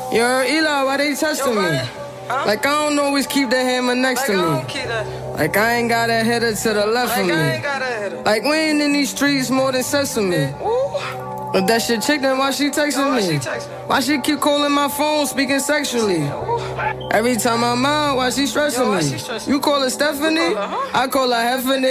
Yo, Eli, why they testing me? Huh? Like I don't always keep the hammer next to me. Like I ain't got a header to the left of me. Like we ain't in these streets more than sesame. But that shit chick, then why she texting me? Why she keep calling my phone, speaking sexually? Every time I'm out, why she stressing me? You call her Stephanie? I call her Heffany.